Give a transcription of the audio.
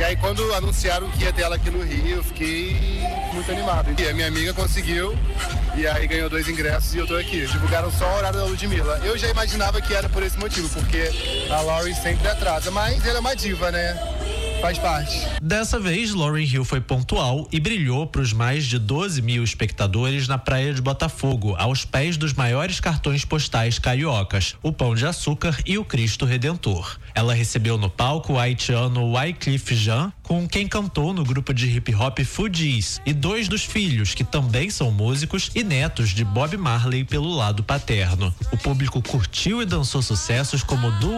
aí quando anunciaram que ia ter ela aqui no Rio, eu fiquei muito animado. E a minha amiga conseguiu, e aí ganhou 2 ingressos e eu tô aqui. Divulgaram só o horário da Ludmilla. Eu já imaginava que era por esse motivo, porque a Lauryn sempre atrasa, mas ela é uma diva, né? Faz parte. Dessa vez, Lauryn Hill foi pontual e brilhou para os mais de 12 mil espectadores na praia de Botafogo, aos pés dos maiores cartões postais cariocas, o Pão de Açúcar e o Cristo Redentor. Ela recebeu no palco o haitiano Wyclef Jean, com quem cantou no grupo de hip hop Fugees, e 2 dos filhos, que também são músicos e netos de Bob Marley pelo lado paterno. O público curtiu e dançou sucessos como Do